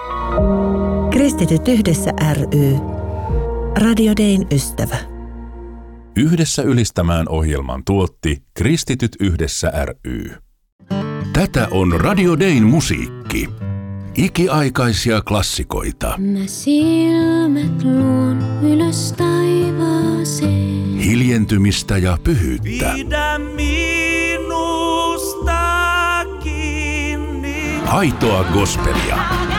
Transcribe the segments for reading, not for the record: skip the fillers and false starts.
Kristityt yhdessä ry. Radio Dayn ystävä. Yhdessä ylistämään ohjelman tuotti Kristityt yhdessä ry. Tätä on Radio Dayn musiikki. Ikiaikaisia klassikoita. Mä silmät luon ylös taivaaseen. Hiljentymistä ja pyhyyttä. Pidä minusta kiinni. Aitoa gospelia.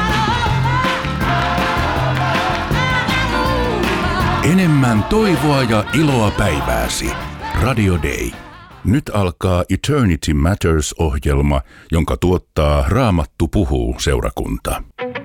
Enemmän toivoa ja iloa päivääsi. Radio Day. Nyt alkaa Eternity Matters-ohjelma, jonka tuottaa Raamattu puhuu -seurakunta.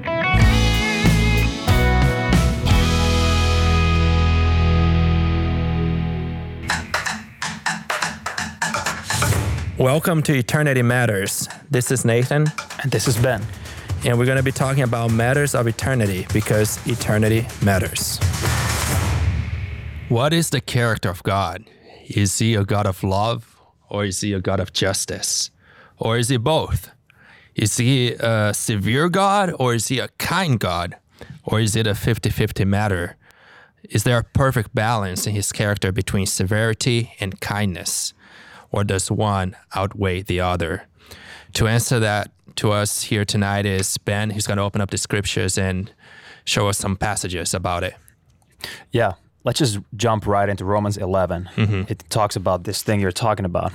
Welcome to Eternity Matters. This is Nathan. And this is Ben. And we're going to be talking about matters of eternity because eternity matters. What is the character of God? Is he a God of love or is he a God of justice? Or is he both? Is he a severe God or is he a kind God? Or is it a 50-50 matter? Is there a perfect balance in his character between severity and kindness? Or does one outweigh the other? To answer that to us here tonight is Ben, who's going to open up the scriptures and show us some passages about it. Yeah, let's just jump right into Romans 11. It talks about this thing you're talking about.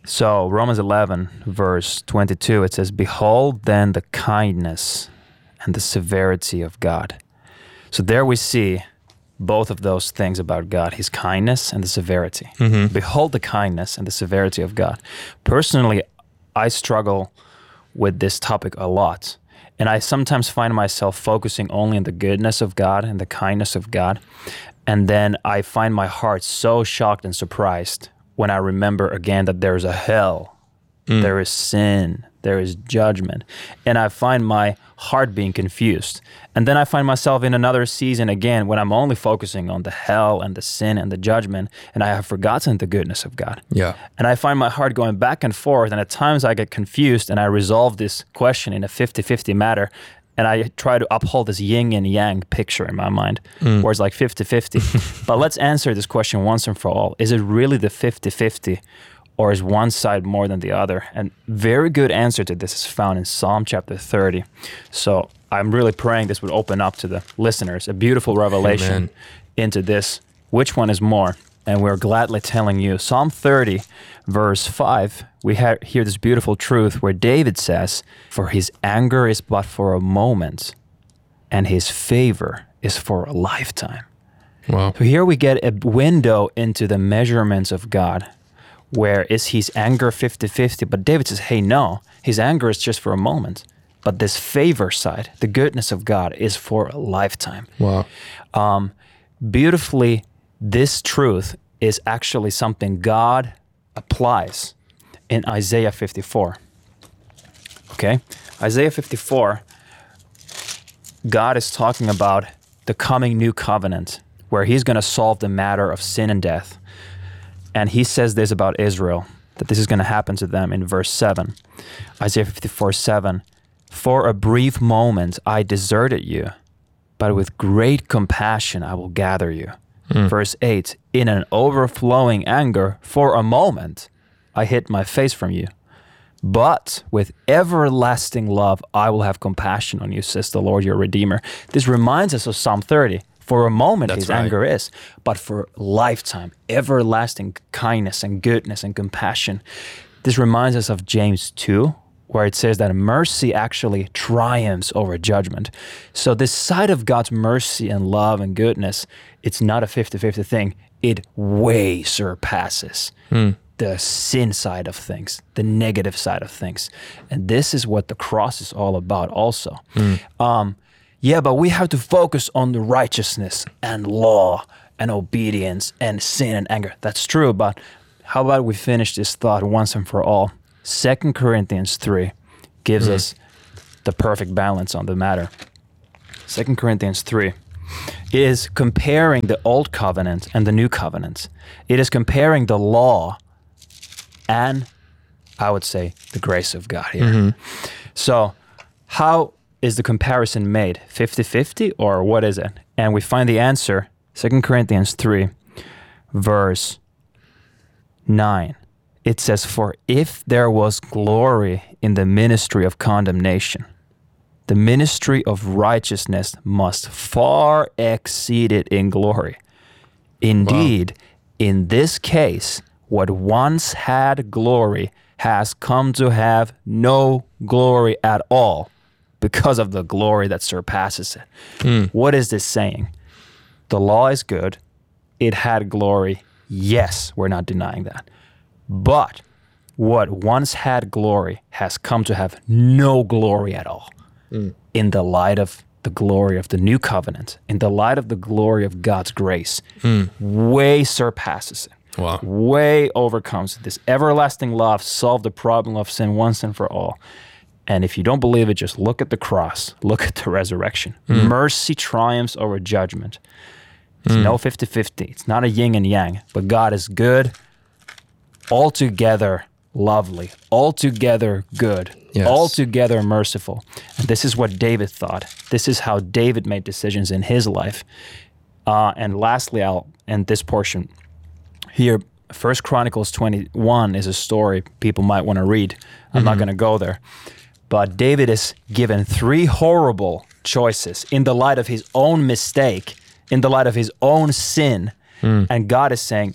So Romans 11, verse 22, it says, "Behold then the kindness and the severity of God." So there we see both of those things about God, his kindness and the severity. Behold the kindness and the severity of God. Personally, I struggle with this topic a lot. And I sometimes find myself focusing only on the goodness of God and the kindness of God. And then I find my heart so shocked and surprised when I remember again that there is a hell, there is sin, there is judgment. And I find my heart being confused. And then I find myself in another season again when I'm only focusing on the hell and the sin and the judgment, and I have forgotten the goodness of God. Yeah. And I find my heart going back and forth, and at times I get confused and I resolve this question in a 50-50 matter, and I try to uphold this yin and yang picture in my mind, where it's like 50-50. But let's answer this question once and for all. Is it really the 50-50? Or is one side more than the other? And very good answer to this is found in Psalm chapter 30. So I'm really praying this would open up to the listeners, a beautiful revelation into this. Which one is more? And we're gladly telling you. Psalm 30, verse 5, we hear this beautiful truth where David says, "For his anger is but for a moment, and his favor is for a lifetime." Wow. So here we get a window into the measurements of God. Where is his anger 50-50? But David says, hey, no, his anger is just for a moment. But this favor side, the goodness of God, is for a lifetime. Wow. Beautifully, this truth is actually something God applies in Isaiah 54. Okay? Isaiah 54, God is talking about the coming new covenant, where he's going to solve the matter of sin and death. And he says this about Israel, that this is going to happen to them in verse 7. Isaiah 54:7. "For a brief moment I deserted you, but with great compassion I will gather you." Verse 8. "In an overflowing anger, for a moment I hid my face from you. But with everlasting love I will have compassion on you, says the Lord your Redeemer." This reminds us of Psalm 30. For a moment his anger is, but for lifetime, everlasting kindness and goodness and compassion. This reminds us of James 2, where it says that mercy actually triumphs over judgment. So this side of God's mercy and love and goodness, it's not a 50-50 thing. It way surpasses the sin side of things, the negative side of things. And this is what the cross is all about also. Yeah, but we have to focus on the righteousness and law and obedience and sin and anger. That's true, but how about we finish this thought once and for all? 2 Corinthians 3 gives us the perfect balance on the matter. 2 Corinthians 3 is comparing the old covenant and the new covenant. It is comparing the law and, I would say, the grace of God here. So how is the comparison made? 50-50 or what is it? And we find the answer, 2 Corinthians 3, verse 9. It says, "For if there was glory in the ministry of condemnation, the ministry of righteousness must far exceed it in glory. Indeed, in this case, what once had glory has come to have no glory at all because of the glory that surpasses it." What is this saying? The law is good. It had glory. Yes, we're not denying that. But what once had glory has come to have no glory at all. In the light of the glory of the new covenant, in the light of the glory of God's grace, way surpasses it. Wow. Way overcomes it. This everlasting love solved the problem of sin once and for all. And if you don't believe it, just look at the cross. Look at the resurrection. Mercy triumphs over judgment. It's no 50-50. It's not a yin and yang. But God is good, altogether lovely, altogether good, Yes. altogether merciful. And this is what David thought. This is how David made decisions in his life. And lastly, I'll end this portion here. 1 Chronicles 21 is a story people might want to read. I'm not going to go there. But David is given 3 horrible choices in the light of his own mistake, in the light of his own sin. And God is saying,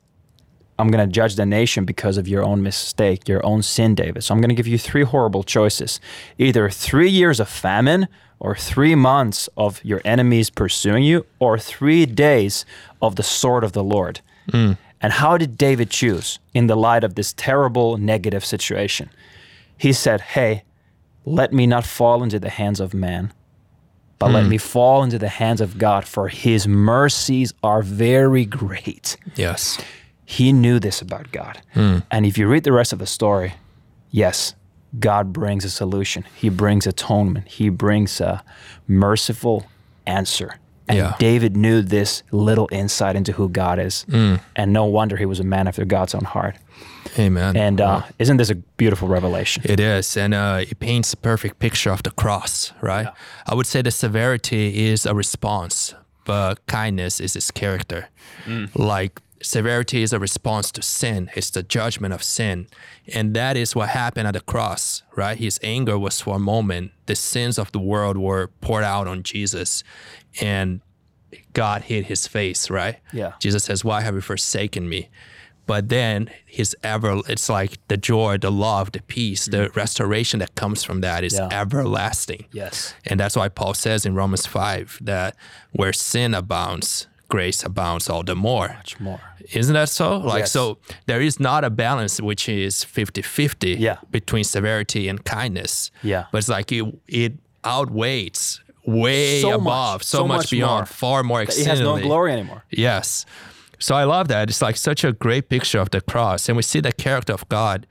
I'm going to judge the nation because of your own mistake, your own sin, David. So I'm going to give you 3 horrible choices. Either 3 years of famine, or 3 months of your enemies pursuing you, or 3 days of the sword of the Lord. And how did David choose in the light of this terrible negative situation? He said, hey, let me not fall into the hands of man, but let me fall into the hands of God, for his mercies are very great. Yes. He knew this about God. And if you read the rest of the story, yes, God brings a solution. He brings atonement. He brings a merciful answer. And David knew this little insight into who God is. And no wonder he was a man after God's own heart. Amen. And isn't this a beautiful revelation? It is, and it paints a perfect picture of the cross, right? Yeah. I would say the severity is a response, but kindness is its character. Like, severity is a response to sin. It's the judgment of sin. And that is what happened at the cross, right? His anger was for a moment. The sins of the world were poured out on Jesus, and God hid his face, right? Yeah. Jesus says, why have you forsaken me? But then it's like the joy, the love, the peace, the restoration that comes from that is everlasting. Yes. And that's why Paul says in Romans 5 that where sin abounds, grace abounds all the more. Much more. Isn't that so? So there is not a balance which is 50-50 between severity and kindness. Yeah. But it's like it outweighs way above, so much beyond, more, far more exceedingly. It has no glory anymore. Yes. So I love that. It's like such a great picture of the cross. And we see the character of God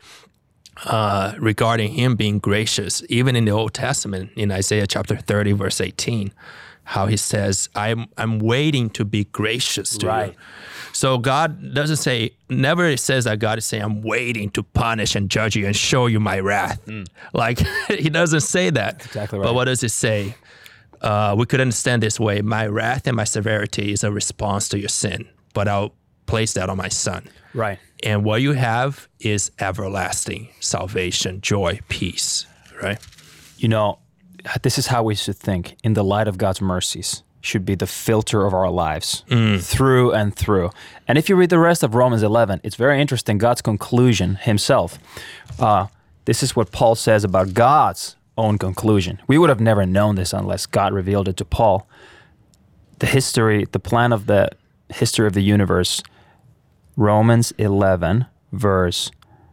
regarding him being gracious, even in the Old Testament, in Isaiah chapter 30, verse 18, how he says, I'm waiting to be gracious to you. So God doesn't say, never says that God is saying, I'm waiting to punish and judge you and show you my wrath. Like, he doesn't say that. That's exactly right. But what does it say? We could understand this way. My wrath and my severity is a response to your sin, but I'll place that on my son. Right. And what you have is everlasting salvation, joy, peace, right? You know, this is how we should think. In the light of God's mercies should be the filter of our lives through and through. And if you read the rest of Romans 11, it's very interesting. God's conclusion himself. This is what Paul says about God's own conclusion. We would have never known this unless God revealed it to Paul. The plan of the history of the universe, Romans 11, verse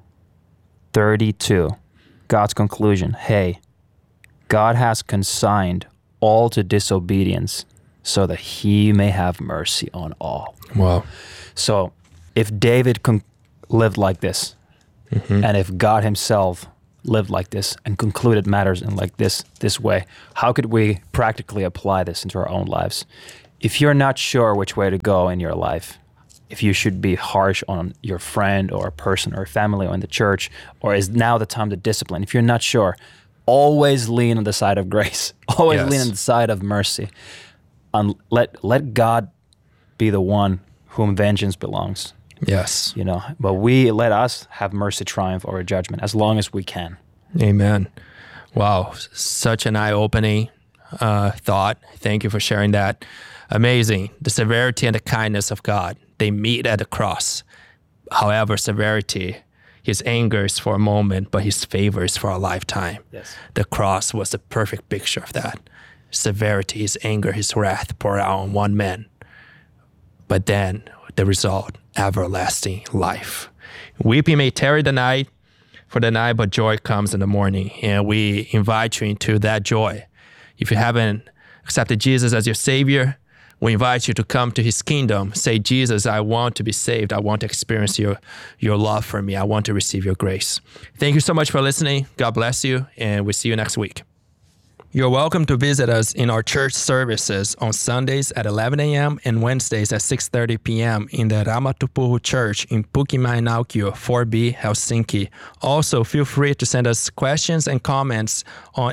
32, God's conclusion. Hey, God has consigned all to disobedience so that he may have mercy on all. Wow. So if David lived like this, and if God himself lived like this and concluded matters in like this way, how could we practically apply this into our own lives? If you're not sure which way to go in your life, if you should be harsh on your friend or a person or a family or in the church, or is now the time to discipline, if you're not sure, always lean on the side of grace. Always Yes. lean on the side of mercy. And let God be the one whom vengeance belongs. Yes. But let us have mercy triumph over judgment as long as we can. Amen. Wow. Such an eye-opening thought. Thank you for sharing that. Amazing. The severity and the kindness of God, they meet at the cross. However, severity, his anger is for a moment, but his favor is for a lifetime. Yes. The cross was a perfect picture of that. Severity, his anger, his wrath poured out on one man. But then the result, everlasting life. Weeping may tarry for the night, but joy comes in the morning. And we invite you into that joy. If you haven't accepted Jesus as your Savior, we invite you to come to his kingdom. Say, Jesus, I want to be saved. I want to experience your love for me. I want to receive your grace. Thank you so much for listening. God bless you, and we'll see you next week. You're welcome to visit us in our church services on Sundays at 11 a.m. and Wednesdays at 6:30 p.m. in the Raamattu Puhuu Church in Pukimäinaukio, 4B, Helsinki. Also, feel free to send us questions and comments on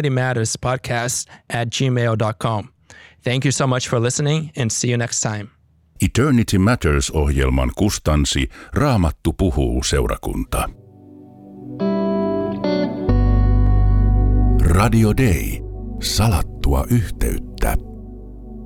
eternitymatterspodcast@gmail.com. Thank you so much for listening, and see you next time. Eternity Matters-ohjelman kustansi Raamattu puhuu -seurakunta. Radio Day. Salattua yhteyttä.